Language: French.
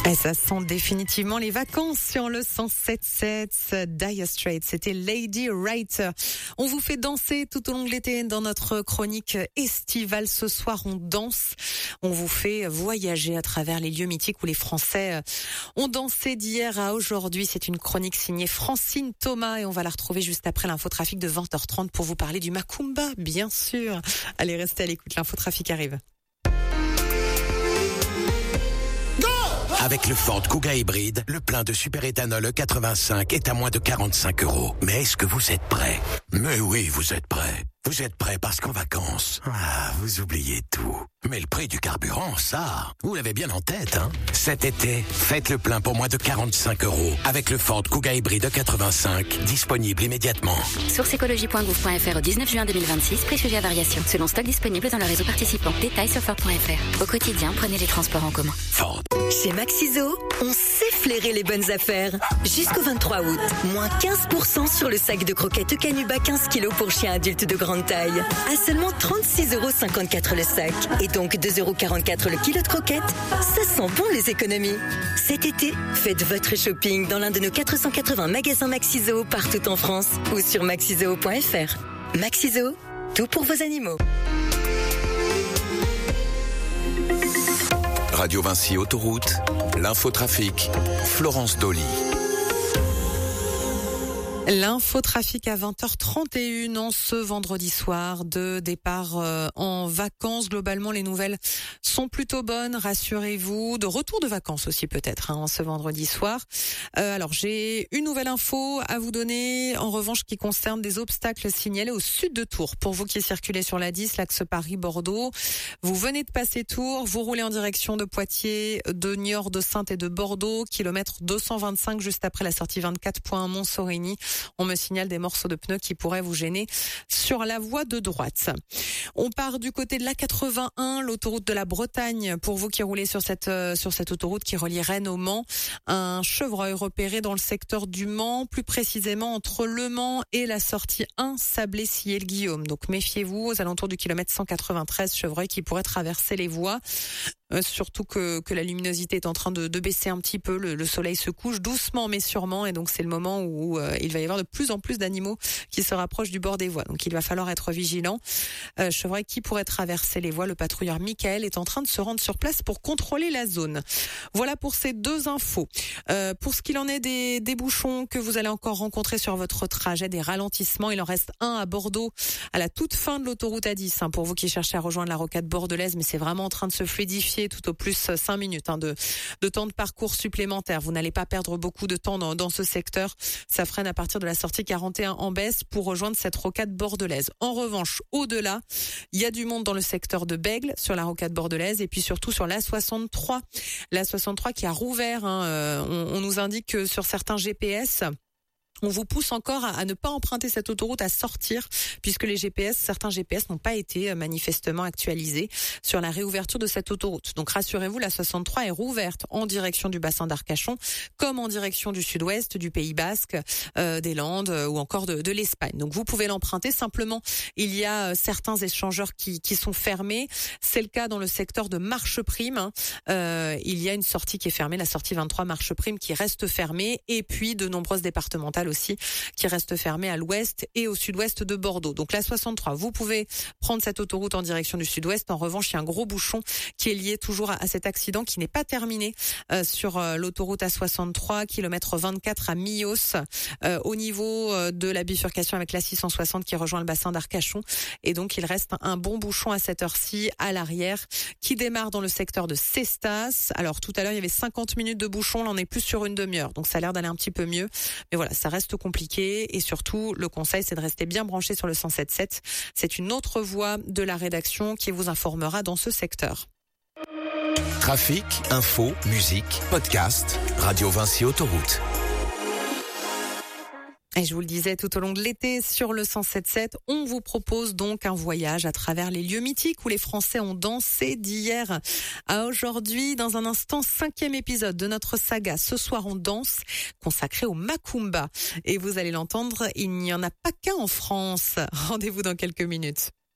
Et ça sent définitivement les vacances sur le 107.7. Dire Straits, c'était Lady Writer. On vous fait danser tout au long de l'été dans notre chronique estivale. Ce soir, on danse. On vous fait voyager à travers les lieux mythiques où les Français ont dansé d'hier à aujourd'hui. C'est une chronique signée Francine Thomas et on va la retrouver juste après l'infotrafic de 20h30 pour vous parler du Macumba, bien sûr. Allez, restez à l'écoute, l'infotrafic arrive. Avec le Ford Kuga hybride, le plein de superéthanol E85 est à moins de 45 €. Mais est-ce que vous êtes prêts? Mais oui, vous êtes prêts. Vous êtes prêts parce qu'en vacances, vous oubliez tout. Mais le prix du carburant, ça, vous l'avez bien en tête, hein? Cet été, faites le plein pour moins de 45 € avec le Ford Kuga hybride E85, disponible immédiatement. Sourceécologie.gouv.fr au 19 juin 2026, prix sujet à variation, selon stock disponible dans le réseau participant. Détails sur Ford.fr. Au quotidien, prenez les transports en commun. Ford. Chez Maxiso, on sait flairer les bonnes affaires. Jusqu'au 23 août, moins 15% sur le sac de croquettes Canuba 15 kg pour chiens adultes de grande taille. À seulement 36,54 € le sac. Et donc 2,44 € le kilo de croquettes. Ça sent bon les économies. Cet été, faites votre shopping dans l'un de nos 480 magasins Maxiso partout en France ou sur maxiso.fr. Maxiso, tout pour vos animaux. Radio Vinci Autoroute, l'infotrafic, Florence Dolly. L'infotrafic à 20h31 en ce vendredi soir de départ en vacances. Globalement, les nouvelles sont plutôt bonnes, rassurez-vous. De retour de vacances aussi peut-être en ce vendredi soir. Alors, j'ai une nouvelle info à vous donner, en revanche, qui concerne des obstacles signalés au sud de Tours. Pour vous qui circulez sur la 10, l'axe Paris-Bordeaux, vous venez de passer Tours, vous roulez en direction de Poitiers, de Niort, de Saintes et de Bordeaux, kilomètre 225 juste après la sortie 24 Montsorigny. On me signale des morceaux de pneus qui pourraient vous gêner sur la voie de droite. On part du côté de l'A81, l'autoroute de la Bretagne. Pour vous qui roulez sur cette autoroute qui relie Rennes au Mans, un chevreuil repéré dans le secteur du Mans, plus précisément entre Le Mans et la sortie 1 Sablé-Sillé-le-Guillaume. Donc méfiez-vous, aux alentours du kilomètre 193, chevreuil qui pourrait traverser les voies. Surtout que la luminosité est en train de baisser un petit peu, le soleil se couche doucement mais sûrement, et donc c'est le moment où il va y avoir de plus en plus d'animaux qui se rapprochent du bord des voies. Donc il va falloir être vigilant. Chevreuil qui pourrait traverser les voies, le patrouilleur Michael est en train de se rendre sur place pour contrôler la zone. Voilà pour ces deux infos. Pour ce qu'il en est des bouchons que vous allez encore rencontrer sur votre trajet, des ralentissements, il en reste un à Bordeaux à la toute fin de l'autoroute A10, pour vous qui cherchez à rejoindre la rocade bordelaise, mais c'est vraiment en train de se fluidifier, tout au plus 5 minutes de temps de parcours supplémentaire. Vous n'allez pas perdre beaucoup de temps dans ce secteur. Ça freine à partir de la sortie 41 en baisse pour rejoindre cette rocade bordelaise. En revanche, au-delà, il y a du monde dans le secteur de Bègles, sur la rocade bordelaise, et puis surtout sur l'A63. L'A63 qui a rouvert, on nous indique que sur certains GPS, on vous pousse encore à ne pas emprunter cette autoroute, à sortir, puisque certains GPS n'ont pas été manifestement actualisés sur la réouverture de cette autoroute. Donc rassurez-vous, la 63 est rouverte en direction du bassin d'Arcachon, comme en direction du sud-ouest, du Pays Basque, des Landes ou encore de l'Espagne. Donc vous pouvez l'emprunter. Simplement, il y a certains échangeurs qui sont fermés. C'est le cas dans le secteur de Marcheprime. Il y a une sortie qui est fermée, la sortie 23 Marcheprime qui reste fermée, et puis de nombreuses départementales aussi qui reste fermée à l'ouest et au sud-ouest de Bordeaux. Donc la 63, vous pouvez prendre cette autoroute en direction du sud-ouest. En revanche, il y a un gros bouchon qui est lié toujours à cet accident qui n'est pas terminé sur l'autoroute A63, kilomètre 24 à Millos, au niveau de la bifurcation avec la 660 qui rejoint le bassin d'Arcachon. Et donc il reste un bon bouchon à cette heure-ci à l'arrière qui démarre dans le secteur de Cestas. Alors tout à l'heure, il y avait 50 minutes de bouchon, là on est plus sur une demi-heure. Donc ça a l'air d'aller un petit peu mieux. Mais voilà, ça reste compliqué, et surtout le conseil c'est de rester bien branché sur le 107.7. C'est une autre voix de la rédaction qui vous informera dans ce secteur. Trafic, info, musique, podcast, Radio Vinci Autoroute. Et je vous le disais, tout au long de l'été, sur le 107.7, on vous propose donc un voyage à travers les lieux mythiques où les Français ont dansé d'hier à aujourd'hui. Dans un instant, 5e épisode de notre saga Ce soir on danse, consacré au Macumba. Et vous allez l'entendre, il n'y en a pas qu'un en France. Rendez-vous dans quelques minutes.